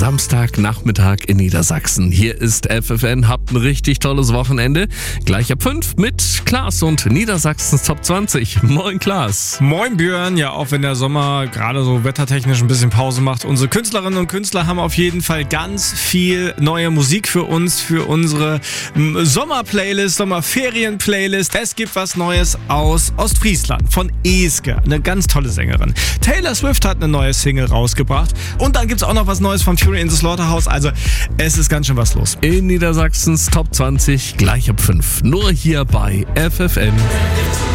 Samstagnachmittag in Niedersachsen. Hier ist FFN, habt ein richtig tolles Wochenende. Gleich ab 5 mit Klaas und Niedersachsens Top 20. Moin Klaas. Moin Björn, ja, auch wenn der Sommer gerade so wettertechnisch ein bisschen Pause macht. Unsere Künstlerinnen und Künstler haben auf jeden Fall ganz viel neue Musik für uns, für unsere Sommerplaylist, Sommerferien-Playlist. Es gibt was Neues aus Ostfriesland von Eske, eine ganz tolle Sängerin. Taylor Swift hat eine neue Single rausgebracht und dann gibt's auch noch was Neues von Fury in the Slaughterhouse. Also es ist ganz schön was los. In Niedersachsens Top 20 gleich ab 5. Nur hier bei FFN.